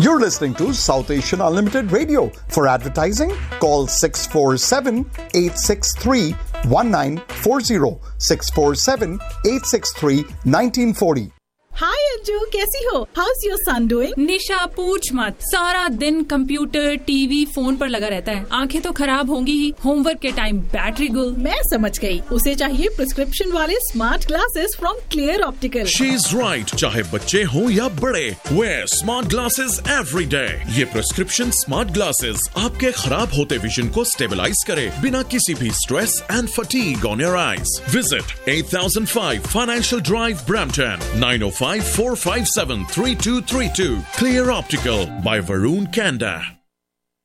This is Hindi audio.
You're listening to South Asian Unlimited Radio. For advertising, call 647-863-1940. 647-863-1940. हाय अंजू, कैसी हो? House your son doing? निशा पूछ मत, सारा दिन कंप्यूटर, टीवी, फोन पर लगा रहता है। आंखें तो खराब होंगी ही, होमवर्क के टाइम बैटरी गुल। मैं समझ गई, उसे चाहिए प्रिस्क्रिप्शन वाले smart glasses from clear optical. She is right, चाहे बच्चे हों या बड़े, where smart glasses every day. ये प्रिस्क्रिप्शन स्मार्ट ग्लासेस आपके खराब होते विजन को स्टेबलाइज करे बिना किसी भी stress and fatigue on your eyes. Visit 8005 Financial Drive, Brampton, 905-457-3232. Clear Optical by Varun Kanda.